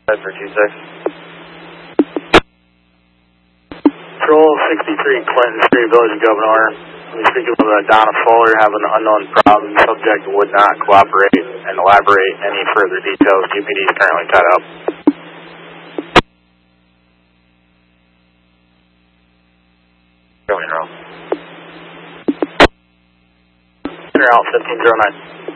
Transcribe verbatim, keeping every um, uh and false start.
for two six. Patrol sixty-three Clinton Street, Village of Governor. We speaking with uh, Donna Fuller, have an unknown problem. Subject would not cooperate and elaborate any further details. G P D is currently tied up. Going route. Inter out fifteen zero nine.